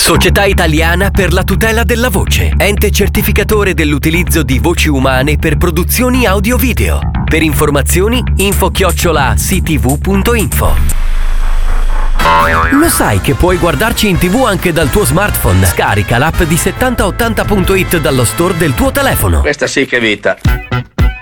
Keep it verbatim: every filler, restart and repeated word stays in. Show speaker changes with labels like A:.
A: Società Italiana per la tutela della voce. Ente certificatore dell'utilizzo di voci umane per produzioni audio-video. Per informazioni info chiocciola ctv punto info. Lo sai che puoi guardarci in tv anche dal tuo smartphone? Scarica l'app di settanta ottanta punto it dallo store del tuo telefono.
B: Questa sì che è vita.